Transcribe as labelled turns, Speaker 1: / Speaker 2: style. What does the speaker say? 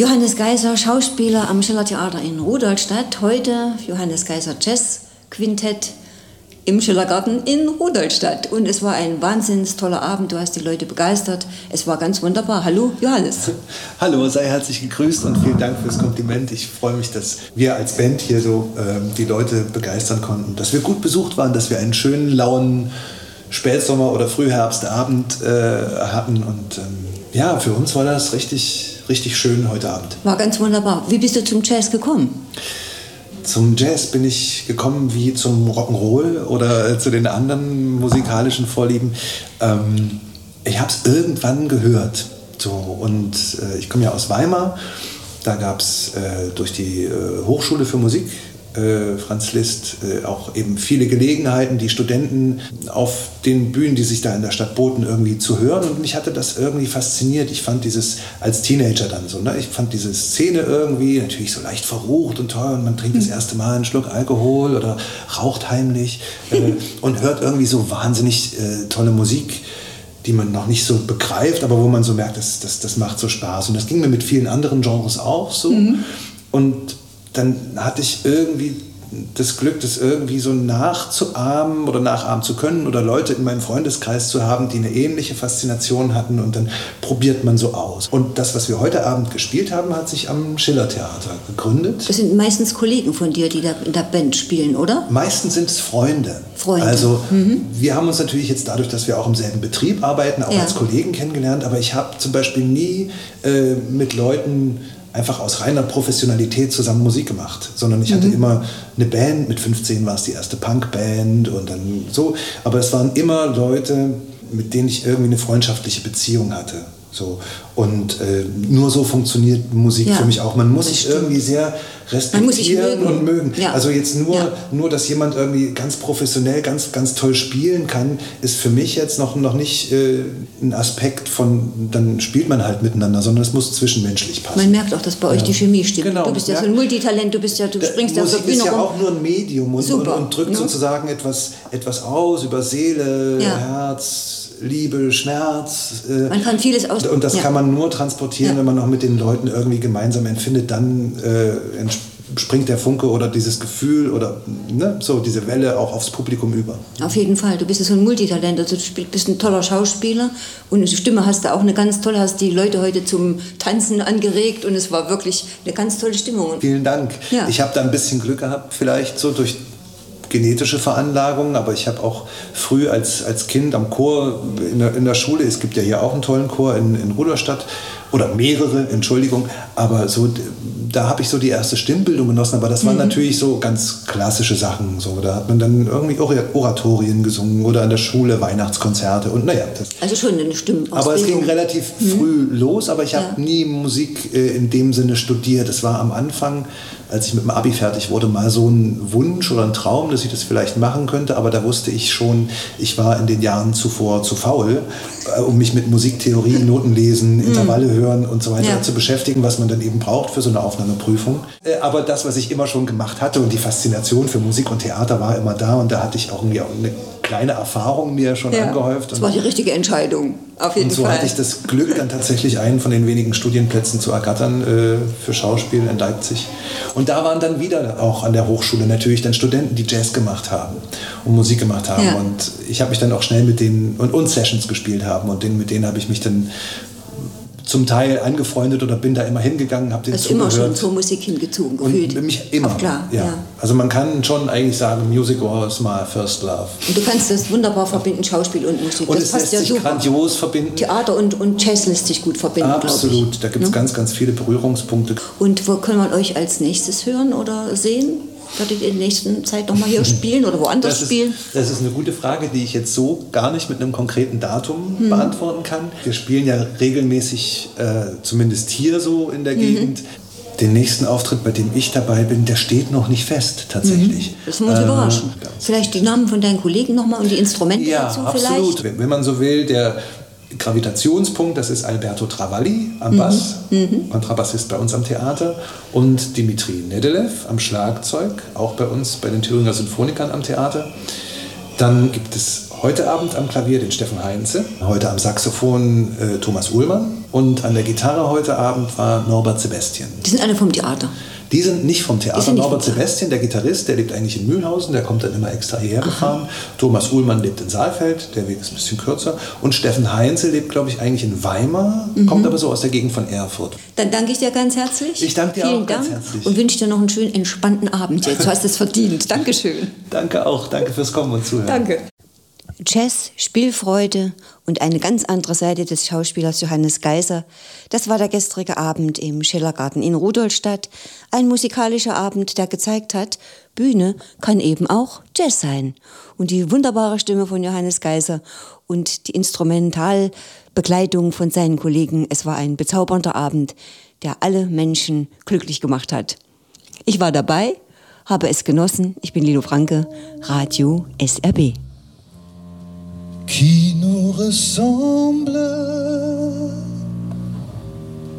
Speaker 1: Johannes Geiser, Schauspieler am Schillertheater in Rudolstadt. Heute Johannes Geiser Jazz Quintett im Schillergarten in Rudolstadt. Und es war ein wahnsinnig toller Abend. Du hast die Leute begeistert. Es war ganz wunderbar. Hallo, Johannes.
Speaker 2: Hallo, sei herzlich gegrüßt und vielen Dank fürs Kompliment. Ich freue mich, dass wir als Band hier so die Leute begeistern konnten. Dass wir gut besucht waren, dass wir einen schönen, lauen Spätsommer- oder Frühherbstabend hatten. Und ja, für uns war das richtig, richtig schön heute Abend.
Speaker 1: War ganz wunderbar. Wie bist du zum Jazz gekommen?
Speaker 2: Zum Jazz bin ich gekommen wie zum Rock'n'Roll oder zu den anderen musikalischen Vorlieben. Ich habe es irgendwann gehört. So, und ich komme ja aus Weimar. Da gab es durch die Hochschule für Musik, Franz Liszt, auch eben viele Gelegenheiten, die Studenten auf den Bühnen, die sich da in der Stadt boten, irgendwie zu hören. Und mich hatte das irgendwie fasziniert. Ich fand dieses, als Teenager dann so, ne? Ich fand diese Szene irgendwie natürlich so leicht verrucht und toll. Und man trinkt das erste Mal einen Schluck Alkohol oder raucht heimlich und hört irgendwie so wahnsinnig tolle Musik, die man noch nicht so begreift, aber wo man so merkt, das macht so Spaß. Und das ging mir mit vielen anderen Genres auch so. Und dann hatte ich irgendwie das Glück, das irgendwie so nachzuahmen oder nachahmen zu können oder Leute in meinem Freundeskreis zu haben, die eine ähnliche Faszination hatten, und dann probiert man so aus. Und das, was wir heute Abend gespielt haben, hat sich am Schillertheater gegründet.
Speaker 1: Das sind meistens Kollegen von dir, die da in der Band spielen, oder?
Speaker 2: Meistens sind es Freunde. Also wir haben uns natürlich jetzt dadurch, dass wir auch im selben Betrieb arbeiten, auch als Kollegen kennengelernt, aber ich habe zum Beispiel nie mit Leuten einfach aus reiner Professionalität zusammen Musik gemacht, sondern ich hatte immer eine Band, mit 15 war es die erste Punkband und dann so, aber es waren immer Leute, mit denen ich irgendwie eine freundschaftliche Beziehung hatte. So. Und nur so funktioniert Musik für mich auch. Man muss sich irgendwie sehr respektieren und mögen. Ja. Also jetzt nur, dass jemand irgendwie ganz professionell, ganz, ganz toll spielen kann, ist für mich jetzt noch nicht ein Aspekt von, dann spielt man halt miteinander, sondern es muss zwischenmenschlich passen.
Speaker 1: Man merkt auch, dass bei euch die Chemie stimmt.
Speaker 2: Genau,
Speaker 1: du bist ja so ein Multitalent, du springst ja auf der Bühne rum.
Speaker 2: Musik ist ja auch nur ein Medium und drückt sozusagen etwas aus über Seele, Herz, Liebe, Schmerz.
Speaker 1: Man kann vieles aus.
Speaker 2: Und das kann man nur transportieren, wenn man auch mit den Leuten irgendwie gemeinsam empfindet. Dann springt der Funke oder dieses Gefühl oder so diese Welle auch aufs Publikum über.
Speaker 1: Auf jeden Fall. Du bist ja so ein Multitalent. Also du bist ein toller Schauspieler und eine Stimme hast du auch eine ganz tolle. Hast die Leute heute zum Tanzen angeregt und es war wirklich eine ganz tolle Stimmung.
Speaker 2: Vielen Dank. Ja. Ich habe da ein bisschen Glück gehabt, vielleicht so durch genetische Veranlagung, aber ich habe auch früh als Kind am Chor in der Schule, es gibt ja hier auch einen tollen Chor in Rudolstadt, oder mehrere, Entschuldigung, aber so, da habe ich so die erste Stimmbildung genossen, aber das waren natürlich so ganz klassische Sachen, so, da hat man dann irgendwie Oratorien gesungen oder an der Schule Weihnachtskonzerte und
Speaker 1: also schon eine Stimmausbildung.
Speaker 2: Aber es ging relativ früh los, aber ich habe nie Musik in dem Sinne studiert. Es war am Anfang, als ich mit dem Abi fertig wurde, mal so ein Wunsch oder ein Traum, dass ich das vielleicht machen könnte, aber da wusste ich schon, ich war in den Jahren zuvor zu faul, um mich mit Musiktheorie, Notenlesen, Intervalle hören und so weiter zu beschäftigen, was man dann eben braucht für so eine Aufnahmeprüfung. Aber das, was ich immer schon gemacht hatte und die Faszination für Musik und Theater war immer da, und da hatte ich auch irgendwie eine kleine Erfahrung mir schon angehäuft.
Speaker 1: Das war die richtige Entscheidung, auf jeden Fall.
Speaker 2: Und so hatte ich das Glück, dann tatsächlich einen von den wenigen Studienplätzen zu ergattern für Schauspiel in Leipzig. Und da waren dann wieder auch an der Hochschule natürlich dann Studenten, die Jazz gemacht haben und Musik gemacht haben. Ja. Und ich habe mich dann auch schnell mit denen und Sessions gespielt haben, und mit denen habe ich mich dann zum Teil angefreundet oder bin da immer hingegangen, habe den zugehört.
Speaker 1: Immer schon zur Musik hingezogen gefühlt.
Speaker 2: Und mich immer.
Speaker 1: Klar,
Speaker 2: ja. Also man kann schon eigentlich sagen, Music was my first love.
Speaker 1: Und du kannst das wunderbar verbinden, Schauspiel und Musik.
Speaker 2: Und
Speaker 1: das
Speaker 2: es
Speaker 1: passt
Speaker 2: lässt sich grandios verbinden.
Speaker 1: Theater und Jazz lässt sich gut verbinden,
Speaker 2: absolut, da gibt es ganz, ganz viele Berührungspunkte.
Speaker 1: Und wo kann man euch als nächstes hören oder sehen? Werdet ihr in der nächsten Zeit nochmal hier spielen oder woanders spielen?
Speaker 2: Das ist eine gute Frage, die ich jetzt so gar nicht mit einem konkreten Datum beantworten kann. Wir spielen ja regelmäßig, zumindest hier so in der Gegend. Den nächsten Auftritt, bei dem ich dabei bin, der steht noch nicht fest, tatsächlich.
Speaker 1: Das muss uns überraschen. Vielleicht die Namen von deinen Kollegen nochmal und die Instrumente dazu vielleicht?
Speaker 2: Ja, absolut. Wenn man so will, der Gravitationspunkt, das ist Alberto Travalli am Bass, Kontrabassist bei uns am Theater, und Dimitri Nedelev am Schlagzeug, auch bei uns bei den Thüringer Sinfonikern am Theater. Dann gibt es heute Abend am Klavier den Steffen Heinze, heute am Saxophon Thomas Uhlmann und an der Gitarre heute Abend war Norbert Sebastian.
Speaker 1: Die sind alle vom Theater.
Speaker 2: Die sind nicht vom Theater. Norbert Sebastian, der Gitarrist, der lebt eigentlich in Mühlhausen, der kommt dann immer extra hierher gefahren. Thomas Uhlmann lebt in Saalfeld, der Weg ist ein bisschen kürzer. Und Steffen Heinze lebt, glaube ich, eigentlich in Weimar, kommt aber so aus der Gegend von Erfurt.
Speaker 1: Dann danke ich dir ganz herzlich.
Speaker 2: Ich danke dir
Speaker 1: Vielen
Speaker 2: auch
Speaker 1: Dank
Speaker 2: ganz herzlich.
Speaker 1: Und wünsche dir noch einen schönen, entspannten Abend jetzt. Du hast es verdient. Dankeschön.
Speaker 2: Danke auch. Danke fürs Kommen und Zuhören.
Speaker 1: Danke. Jazz, Spielfreude und eine ganz andere Seite des Schauspielers Johannes Geiser. Das war der gestrige Abend im Schillergarten in Rudolstadt. Ein musikalischer Abend, der gezeigt hat, Bühne kann eben auch Jazz sein. Und die wunderbare Stimme von Johannes Geiser und die Instrumentalbegleitung von seinen Kollegen. Es war ein bezaubernder Abend, der alle Menschen glücklich gemacht hat. Ich war dabei, habe es genossen. Ich bin Lilo Franke, Radio SRB.
Speaker 3: Qui nous ressemble